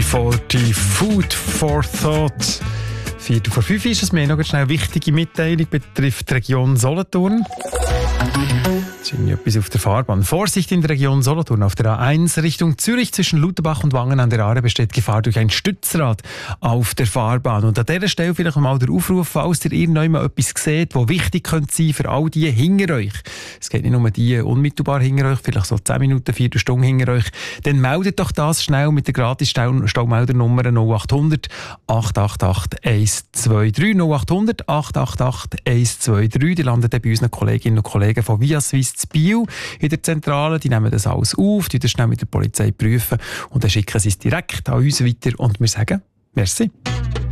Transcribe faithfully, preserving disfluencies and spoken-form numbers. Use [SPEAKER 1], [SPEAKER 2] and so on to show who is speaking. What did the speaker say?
[SPEAKER 1] U B vierzig, Food for Thought. Viertel vor fünf ist es. Wir haben noch eine schnell wichtige Mitteilung, betrifft die Region Solothurn. Es ist etwas auf der Fahrbahn. Vorsicht in der Region Solothurn. Auf der A eins Richtung Zürich zwischen Lutherbach und Wangen an der Aare besteht Gefahr durch ein Stützrad auf der Fahrbahn. Und an dieser Stelle vielleicht mal der Aufruf, falls ihr irgendwann etwas seht, was wichtig könnte sein für all die hinter euch. Es geht nicht nur die unmittelbar hinter euch, vielleicht so zehn Minuten, vier Stunden hinter euch. Dann meldet doch das schnell mit der Gratis-Staumeldernummer null acht hundert, acht acht acht, eins zwei drei. null acht hundert, acht acht acht, eins zwei drei. Die landet dann bei unseren Kolleginnen und Kollegen von Via Swiss zu Biel in der Zentrale. Die nehmen das alles auf, die das schnell mit der Polizei prüfen und dann schicken sie es direkt an uns weiter und wir sagen merci.